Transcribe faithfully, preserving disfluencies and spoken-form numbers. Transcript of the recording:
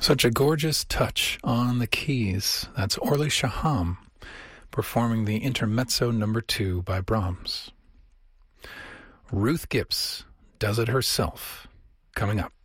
Such a gorgeous touch on the keys. That's Orly Shaham performing the Intermezzo number two by Brahms. Ruth Gibbs does it herself. Coming up.